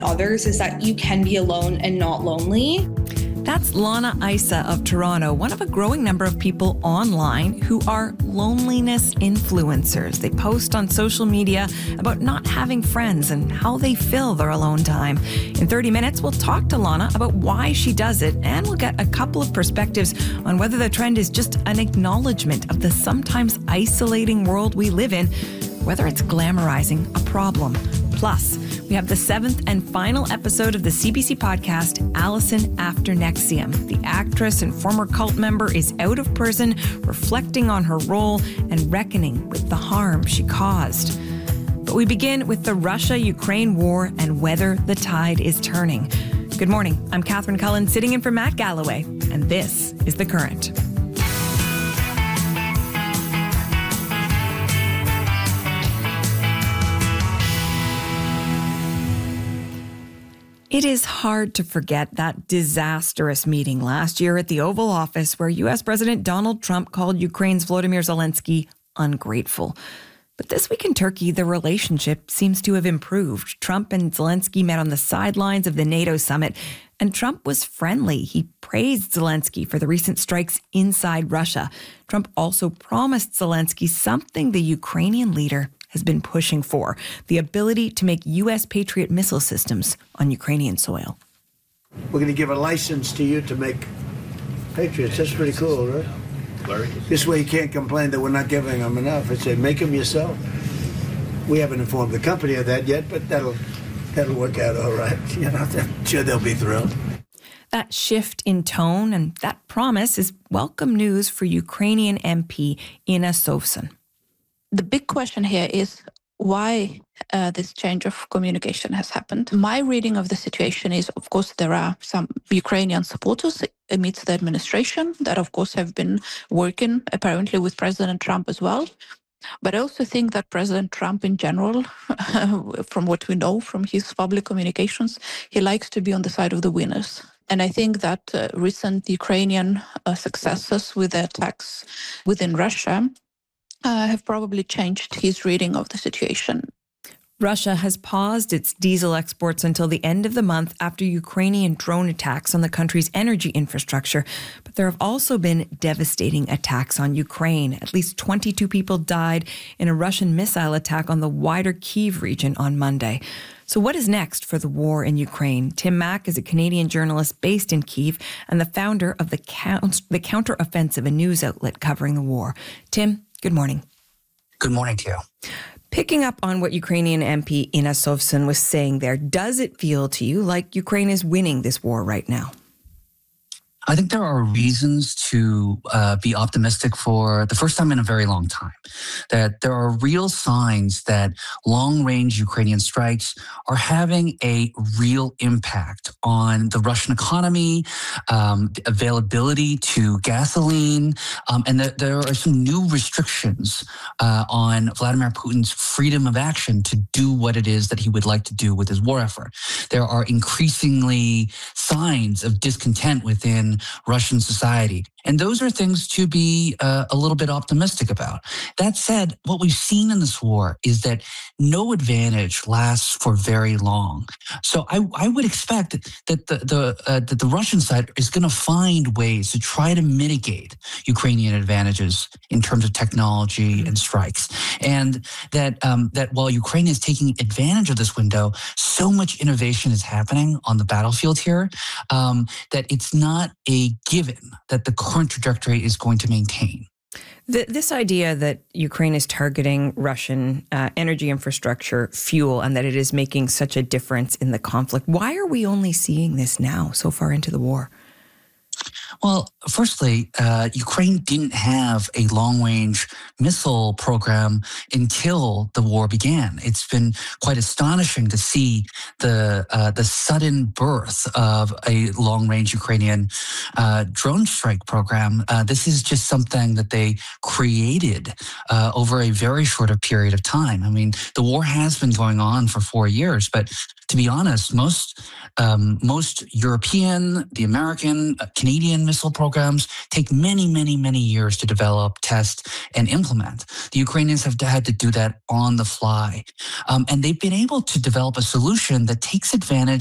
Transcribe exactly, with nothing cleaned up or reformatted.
others is that you can be alone and not lonely. That's Lana Isa of Toronto, one of a growing number of people online who are loneliness influencers. They post on social media about not having friends and how they fill their alone time. In thirty minutes, we'll talk to Lana about why she does it, and we'll get a couple of perspectives on whether the trend is just an acknowledgement of the sometimes isolating world we live in, whether it's glamorizing a problem. Plus, we have the seventh and final episode of the C B C podcast, Alison After N X I V M. The actress and former cult member is out of prison, reflecting on her role and reckoning with the harm she caused. But we begin with the Russia-Ukraine war and whether the tide is turning. Good morning. I'm Catherine Cullen, sitting in for Matt Galloway, and this is The Current. It is hard to forget that disastrous meeting last year at the Oval Office where U S President Donald Trump called Ukraine's Volodymyr Zelensky ungrateful. But this week in Turkey, the relationship seems to have improved. Trump and Zelensky met on the sidelines of the NATO summit, and Trump was friendly. He praised Zelensky for the recent strikes inside Russia. Trump also promised Zelensky something the Ukrainian leader has been pushing for, the ability to make U S Patriot missile systems on Ukrainian soil. We're going to give a license to you to make Patriots. That's pretty cool, right? Larry? This way you can't complain that we're not giving them enough. I say, make them yourself. We haven't informed the company of that yet, but that'll that'll work out all right. You know, I'm sure they'll be thrilled. That shift in tone and that promise is welcome news for Ukrainian M P Inna Sovsun. The big question here is why uh, this change of communication has happened. My reading of the situation is, of course, there are some Ukrainian supporters amidst the administration that, of course, have been working apparently with President Trump as well. But I also think that President Trump in general, from what we know from his public communications, he likes to be on the side of the winners. And I think that uh, recent Ukrainian uh, successes with the attacks within Russia Uh, have probably changed his reading of the situation. Russia has paused its diesel exports until the end of the month after Ukrainian drone attacks on the country's energy infrastructure. But there have also been devastating attacks on Ukraine. At least twenty-two people died in a Russian missile attack on the wider Kyiv region on Monday. So what is next for the war in Ukraine? Tim Mak is a Canadian journalist based in Kyiv and the founder of the, Count- the Counter-Offensive, a news outlet covering the war. Tim, good morning. Good morning to you. Picking up on what Ukrainian M P Inna Sovsun was saying there, does it feel to you like Ukraine is winning this war right now? I think there are reasons to uh, be optimistic for the first time in a very long time, that there are real signs that long-range Ukrainian strikes are having a real impact on the Russian economy, um, the availability to gasoline, um, and that there are some new restrictions uh, on Vladimir Putin's freedom of action to do what it is that he would like to do with his war effort. There are increasingly signs of discontent within Russian society. And those are things to be uh, a little bit optimistic about. That said, what we've seen in this war is that no advantage lasts for very long. So I, I would expect that the the, uh, that the Russian side is going to find ways to try to mitigate Ukrainian advantages in terms of technology and strikes. And that um, that while Ukraine is taking advantage of this window, so much innovation is happening on the battlefield here um, that it's not a given that the current trajectory is going to maintain. The, this idea that Ukraine is targeting Russian uh, energy infrastructure, fuel, and that it is making such a difference in the conflict, why are we only seeing this now, so far into the war? Well, firstly, uh, Ukraine didn't have a long-range missile program until the war began. It's been quite astonishing to see the uh, the sudden birth of a long-range Ukrainian uh, drone strike program. Uh, this is just something that they created uh, over a very short period of time. I mean, the war has been going on for four years, but to be honest, most um, most European, the American, uh, Canadian missile programs take many, many, many years to develop, test, and implement. The Ukrainians have had to do that on the fly. Um, and they've been able to develop a solution that takes advantage